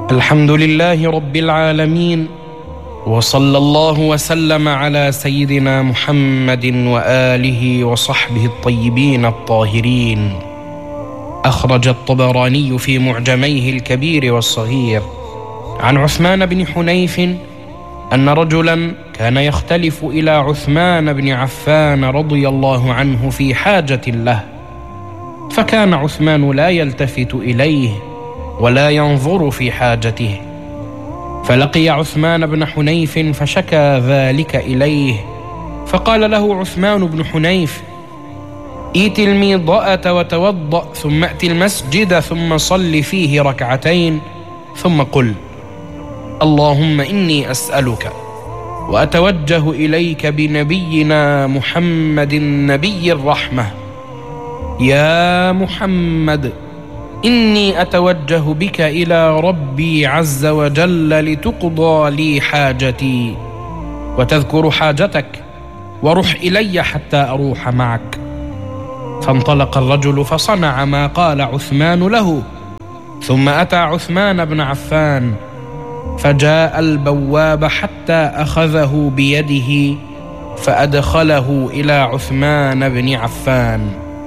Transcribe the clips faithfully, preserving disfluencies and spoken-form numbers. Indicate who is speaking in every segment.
Speaker 1: الحمد لله رب العالمين، وصلى الله وسلم على سيدنا محمد وآله وصحبه الطيبين الطاهرين. أخرج الطبراني في معجميه الكبير والصغير عن عثمان بن حنيف أن رجلا كان يختلف إلى عثمان بن عفان رضي الله عنه في حاجة له، فكان عثمان لا يلتفت إليه ولا ينظر في حاجته، فلقي عثمان بن حنيف فشكى ذلك إليه، فقال له عثمان بن حنيف: ائت الميضأة وتوضأ، ثم ائت المسجد ثم صل فيه ركعتين، ثم قل: اللهم إني أسألك وأتوجه إليك بنبينا محمد نبي الرحمة، يا محمد إني أتوجه بك إلى ربي عز وجل لتقضى لي حاجتي، وتذكر حاجتك، وروح إلي حتى أروح معك. فانطلق الرجل فصنع ما قال عثمان له، ثم أتى عثمان بن عفان فجاء البواب حتى أخذه بيده فأدخله إلى عثمان بن عفان،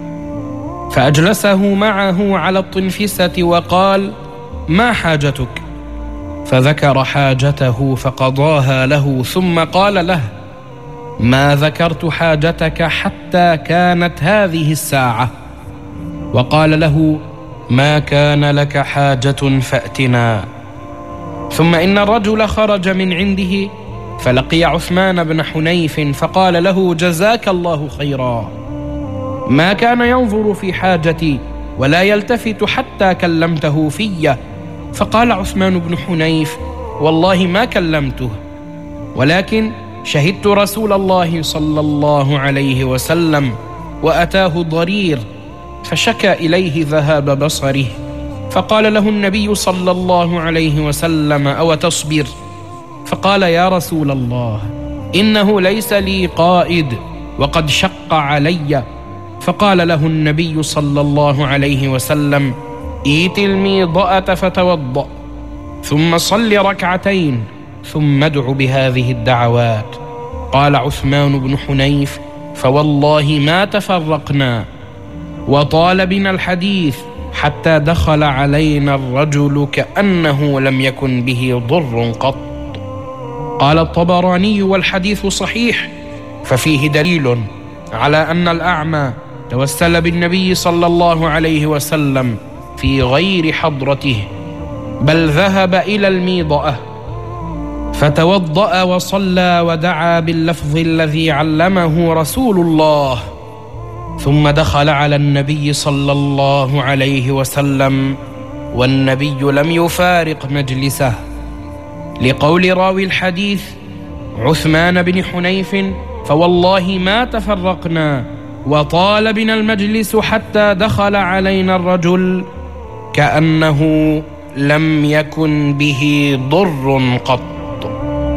Speaker 1: فأجلسه معه على الطنفسة وقال: ما حاجتك؟ فذكر حاجته فقضاها له، ثم قال له: ما ذكرت حاجتك حتى كانت هذه الساعة. وقال له: ما كان لك حاجة فأتنا. ثم إن الرجل خرج من عنده فلقي عثمان بن حنيف فقال له: جزاك الله خيرا. ما كان ينظر في حاجتي ولا يلتفت حتى كلمته في. فقال عثمان بن حنيف: والله ما كلمته، ولكن شهدت رسول الله صلى الله عليه وسلم وأتاه ضرير فشكى إليه ذهاب بصره، فقال له النبي صلى الله عليه وسلم: أو تصبر؟ فقال: يا رسول الله، إنه ليس لي قائد وقد شق علي. فقال له النبي صلى الله عليه وسلم: ائت الميضأة فتوضأ، ثم صل ركعتين، ثم ادع بهذه الدعوات. قال عثمان بن حنيف: فوالله ما تفرقنا، وطال بنا الحديث حتى دخل علينا الرجل كأنه لم يكن به ضر قط. قال الطبراني: والحديث صحيح، ففيه دليل على أن الأعمى توسل بالنبي صلى الله عليه وسلم في غير حضرته، بل ذهب إلى الميضأة فتوضأ وصلى ودعا باللفظ الذي علمه رسول الله، ثم دخل على النبي صلى الله عليه وسلم والنبي لم يفارق مجلسه. لقول راوي الحديث عثمان بن حنيف: فوالله ما تفرقنا، وطال بنا المجلس حتى دخل علينا الرجل كأنه لم يكن به ضر قط.